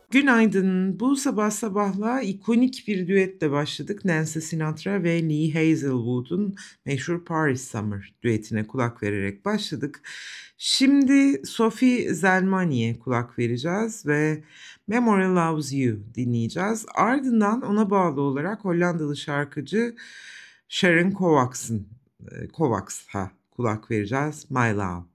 Günaydın. Bu sabah sabahla ikonik bir düetle başladık. Nancy Sinatra ve Lee Hazelwood'un meşhur Paris Summer düetine kulak vererek başladık. Şimdi Sophie Zelmani'ye kulak vereceğiz ve Memory Loves You dinleyeceğiz. Ardından ona bağlı olarak Hollandalı şarkıcı Sharon Kovacs'a kulak vereceğiz. My Love.